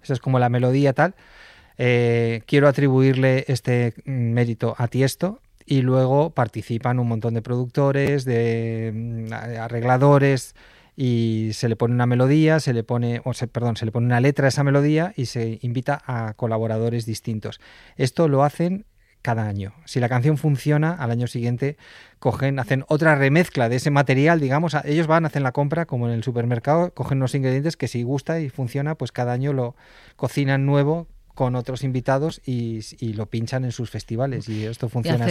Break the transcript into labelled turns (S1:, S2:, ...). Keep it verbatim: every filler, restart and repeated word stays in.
S1: esa es como la melodía tal, eh, quiero atribuirle este mérito a Tiesto, y luego participan un montón de productores, de arregladores, y se le pone una melodía, se le pone, o se, perdón, se le pone una letra a esa melodía y se invita a colaboradores distintos. Esto lo hacen cada año. Si la canción funciona, al año siguiente cogen, hacen otra remezcla de ese material, digamos, ellos van, hacen la compra como en el supermercado, cogen unos ingredientes que si gusta y funciona, pues cada año lo cocinan nuevo con otros invitados y, y lo pinchan en sus festivales, y esto funciona.